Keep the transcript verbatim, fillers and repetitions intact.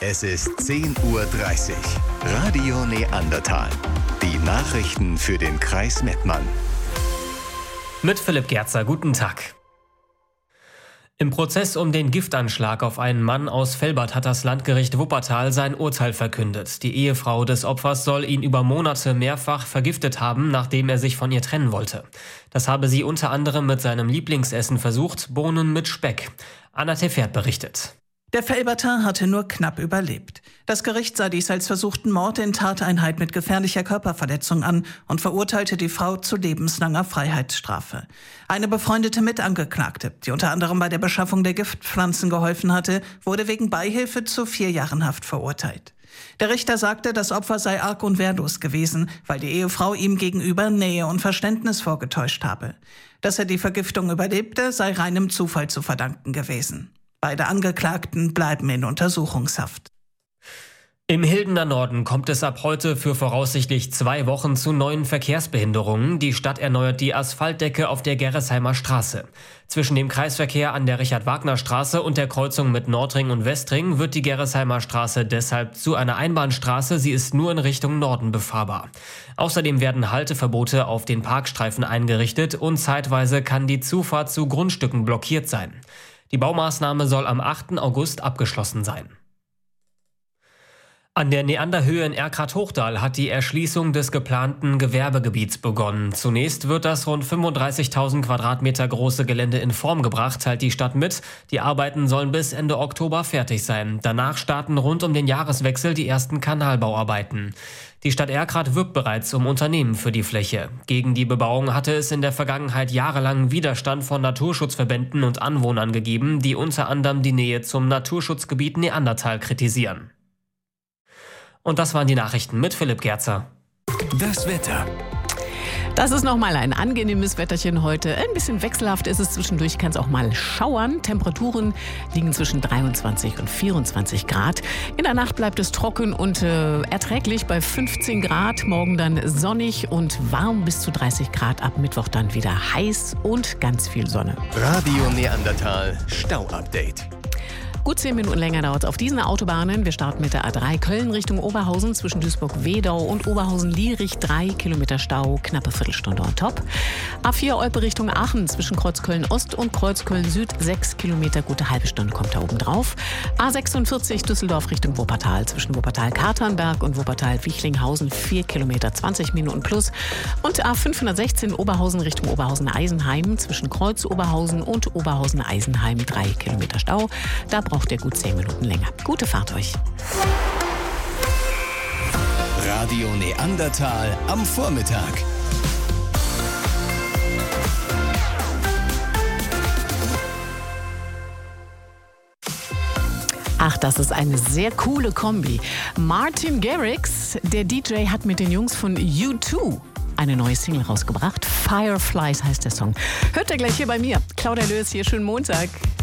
Es ist zehn Uhr dreißig. Radio Neandertal. Die Nachrichten für den Kreis Mettmann. Mit Philipp Gerzer, guten Tag. Im Prozess um den Giftanschlag auf einen Mann aus Velbert hat das Landgericht Wuppertal sein Urteil verkündet. Die Ehefrau des Opfers soll ihn über Monate mehrfach vergiftet haben, nachdem er sich von ihr trennen wollte. Das habe sie unter anderem mit seinem Lieblingsessen versucht, Bohnen mit Speck. Anna Tefert berichtet. Der Velberter hatte nur knapp überlebt. Das Gericht sah dies als versuchten Mord in Tateinheit mit gefährlicher Körperverletzung an und verurteilte die Frau zu lebenslanger Freiheitsstrafe. Eine befreundete Mitangeklagte, die unter anderem bei der Beschaffung der Giftpflanzen geholfen hatte, wurde wegen Beihilfe zu vier Jahren Haft verurteilt. Der Richter sagte, das Opfer sei arg und wehrlos gewesen, weil die Ehefrau ihm gegenüber Nähe und Verständnis vorgetäuscht habe. Dass er die Vergiftung überlebte, sei reinem Zufall zu verdanken gewesen. Beide Angeklagten bleiben in Untersuchungshaft. Im Hildener Norden kommt es ab heute für voraussichtlich zwei Wochen zu neuen Verkehrsbehinderungen. Die Stadt erneuert die Asphaltdecke auf der Gerresheimer Straße. Zwischen dem Kreisverkehr an der Richard-Wagner-Straße und der Kreuzung mit Nordring und Westring wird die Gerresheimer Straße deshalb zu einer Einbahnstraße. Sie ist nur in Richtung Norden befahrbar. Außerdem werden Halteverbote auf den Parkstreifen eingerichtet und zeitweise kann die Zufahrt zu Grundstücken blockiert sein. Die Baumaßnahme soll am achten August abgeschlossen sein. An der Neanderhöhe in Erkrath-Hochdal hat die Erschließung des geplanten Gewerbegebiets begonnen. Zunächst wird das rund fünfunddreißigtausend Quadratmeter große Gelände in Form gebracht, teilt die Stadt mit. Die Arbeiten sollen bis Ende Oktober fertig sein. Danach starten rund um den Jahreswechsel die ersten Kanalbauarbeiten. Die Stadt Erkrath wirbt bereits um Unternehmen für die Fläche. Gegen die Bebauung hatte es in der Vergangenheit jahrelang Widerstand von Naturschutzverbänden und Anwohnern gegeben, die unter anderem die Nähe zum Naturschutzgebiet Neandertal kritisieren. Und das waren die Nachrichten mit Philipp Gerzer. Das Wetter. Das ist nochmal ein angenehmes Wetterchen heute. Ein bisschen wechselhaft ist es zwischendurch, kann es auch mal schauern. Temperaturen liegen zwischen dreiundzwanzig und vierundzwanzig Grad. In der Nacht bleibt es trocken und äh, erträglich bei fünfzehn Grad. Morgen dann sonnig und warm bis zu dreißig Grad. Ab Mittwoch dann wieder heiß und ganz viel Sonne. Radio Neandertal Stau-Update. Gut zehn Minuten länger dauert es auf diesen Autobahnen. Wir starten mit der A drei Köln Richtung Oberhausen zwischen Duisburg-Wedau und Oberhausen-Lierich. Drei Kilometer Stau, knappe Viertelstunde on top. A vier Olpe Richtung Aachen zwischen Kreuzköln-Ost und Kreuzköln-Süd. Sechs Kilometer, gute halbe Stunde kommt da oben drauf. A sechsundvierzig Düsseldorf Richtung Wuppertal zwischen Wuppertal-Katernberg und Wuppertal-Wichlinghausen. Vier Kilometer, zwanzig Minuten plus. Und A fünfhundertsechzehn Oberhausen Richtung Oberhausen-Eisenheim zwischen Kreuz-Oberhausen und Oberhausen-Eisenheim. Drei Kilometer Stau. Da braucht ihr gut zehn Minuten länger. Gute Fahrt euch. Radio Neandertal am Vormittag. Ach, das ist eine sehr coole Kombi. Martin Garrix, der D J, hat mit den Jungs von U zwei eine neue Single rausgebracht. Fireflies heißt der Song. Hört ihr gleich hier bei mir. Claudia Löß hier, schönen Montag.